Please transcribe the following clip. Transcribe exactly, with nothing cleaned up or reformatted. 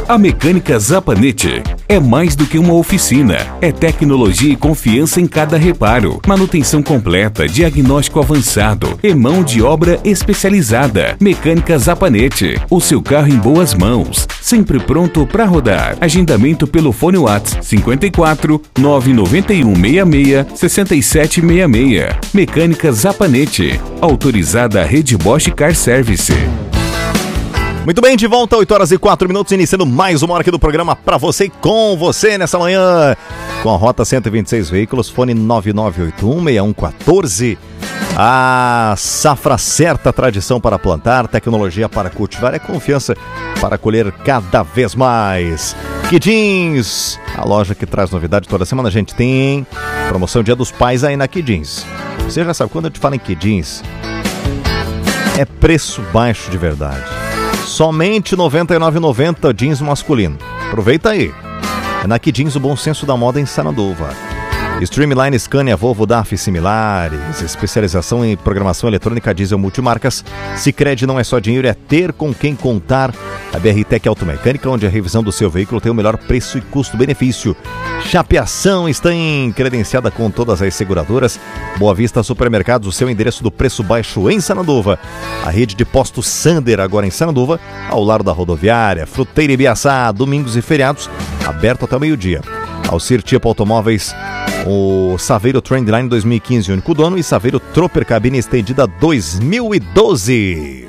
A Mecânica Zapanete é mais do que uma oficina. É tecnologia e confiança em cada reparo. Manutenção completa, diagnóstico avançado e mão de obra especializada. Mecânica Zapanete. O seu carro em boas mãos. Sempre pronto para rodar. Agendamento pelo fone WhatsApp cinquenta e quatro, nove nove um, seis seis, seis sete seis seis. Mecânica Zapanete. Autorizada a Rede Bosch Car Service. Muito bem, de volta, oito horas e quatro minutos, iniciando mais uma hora aqui do programa para você e com você nessa manhã. Com a Rota cento e vinte e seis Veículos, fone nove nove oito um, seis um um quatro. A safra certa, tradição para plantar, tecnologia para cultivar, é confiança para colher cada vez mais. Kidins, a loja que traz novidade toda semana. A gente tem promoção Dia dos Pais aí na Kidins. Você já sabe, quando eu te falo em Kidins, é preço baixo de verdade. Somente noventa e nove reais e noventa centavos jeans masculino. Aproveita aí. É na Kidins, o bom senso da moda em Sananduva. Streamline, Scania, Volvo, D A F e similares. Especialização em programação eletrônica diesel multimarcas. Sicredi não é só dinheiro, é ter com quem contar. A B R Tech Automecânica, onde a revisão do seu veículo tem o melhor preço e custo-benefício. Chapeação está em credenciada com todas as seguradoras. Boa Vista Supermercados, o seu endereço do preço baixo em Sananduva. A rede de postos Sander, agora em Sananduva, ao lado da rodoviária. Fruteira e Biaçá, domingos e feriados, aberto até meio-dia. Alcir Tipo Automóveis, o Saveiro Trendline dois mil e quinze, único dono, e Saveiro Tropper Cabine Estendida dois mil e doze.